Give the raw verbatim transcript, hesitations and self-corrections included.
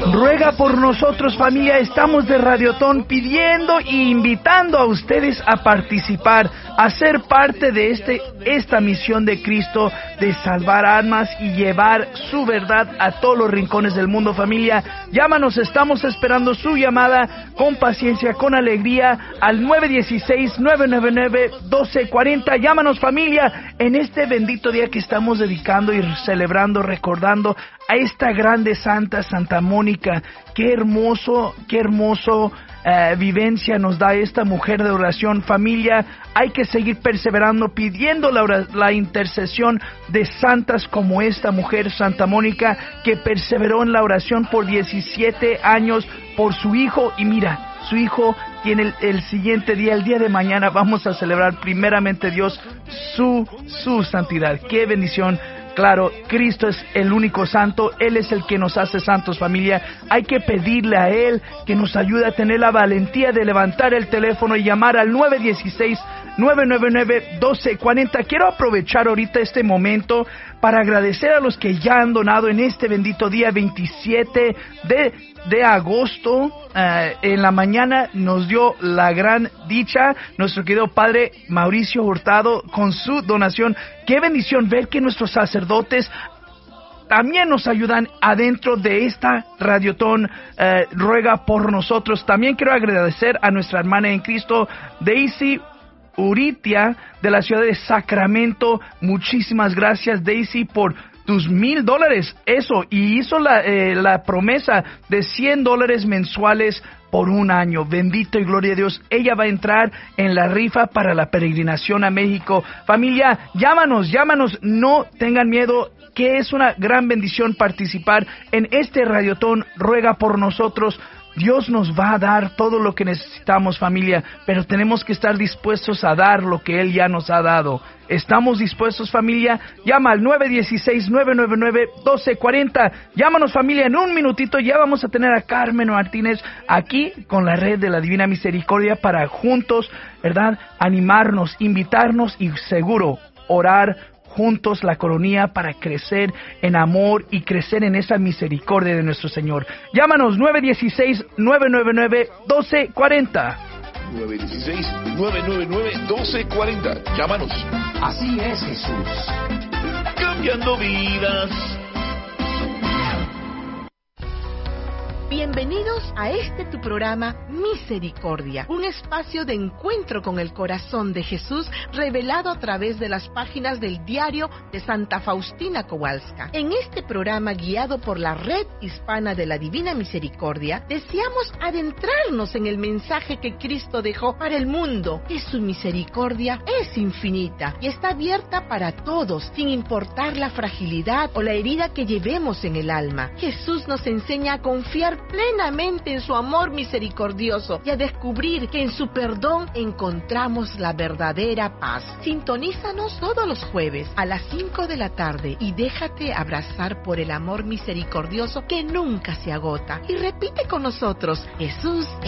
Ruega por nosotros, familia. Estamos de Radiotón pidiendo e invitando a ustedes a participar, a ser parte de este esta misión de Cristo de salvar almas y llevar su verdad a todos los rincones del mundo, familia. Llámanos, estamos esperando su llamada con paciencia, con alegría al nueve uno seis, nueve nueve nueve, uno dos cuatro cero. Llámanos, familia, en este bendito día que estamos dedicando y celebrando, recordando a esta grande santa, Santa Mónica. Qué hermoso, qué hermoso eh, vivencia nos da esta mujer de oración. Familia, hay que seguir perseverando, pidiendo la, ora- la intercesión de santas como esta mujer, Santa Mónica, que perseveró en la oración por diecisiete años por su hijo. Y mira, su hijo tiene el, el siguiente día, el día de mañana, vamos a celebrar primeramente Dios su, su santidad. ¡Qué bendición! Claro, Cristo es el único santo, Él es el que nos hace santos, familia. Hay que pedirle a Él que nos ayude a tener la valentía de levantar el teléfono y llamar al nueve uno seis, nueve nueve nueve, uno dos cuatro cero. Quiero aprovechar ahorita este momento para agradecer a los que ya han donado en este bendito día veintisiete de agosto. Uh, en la mañana nos dio la gran dicha nuestro querido padre Mauricio Hurtado con su donación. Qué bendición ver que nuestros sacerdotes también nos ayudan adentro de esta Radiotón. Uh, ruega por nosotros. También quiero agradecer a nuestra hermana en Cristo, Daisy Uritia, de la ciudad de Sacramento. Muchísimas gracias, Daisy, por tus mil dólares, eso, y hizo la, eh, la promesa de cien dólares mensuales por un año. Bendito y gloria a Dios. Ella va a entrar en la rifa para la peregrinación a México. Familia, llámanos, llámanos, no tengan miedo, que es una gran bendición participar en este Radiotón. Ruega por nosotros. Dios nos va a dar todo lo que necesitamos, familia, pero tenemos que estar dispuestos a dar lo que Él ya nos ha dado. ¿Estamos dispuestos, familia? Llama al nueve uno seis, nueve nueve nueve, uno dos cuatro cero. Llámanos, familia, en un minutito ya vamos a tener a Carmen Martínez aquí con la red de la Divina Misericordia para juntos, ¿verdad?, animarnos, invitarnos y seguro orar juntos la coronía para crecer en amor y crecer en esa misericordia de nuestro Señor. Llámanos nueve uno seis, nueve nueve nueve, uno dos cuatro cero. nueve uno seis, nueve nueve nueve, uno dos cuatro cero. Llámanos. Así es, Jesús. Cambiando vidas. Bienvenidos a este tu programa Misericordia, un espacio de encuentro con el corazón de Jesús revelado a través de las páginas del diario de Santa Faustina Kowalska. En este programa, guiado por la Red Hispana de la Divina Misericordia, deseamos adentrarnos en el mensaje que Cristo dejó para el mundo, que su misericordia es infinita y está abierta para todos, sin importar la fragilidad o la herida que llevemos en el alma. Jesús nos enseña a confiar plenamente en su amor misericordioso y a descubrir que en su perdón encontramos la verdadera paz. Sintonízanos todos los jueves a las cinco de la tarde y déjate abrazar por el amor misericordioso que nunca se agota. Y repite con nosotros: Jesús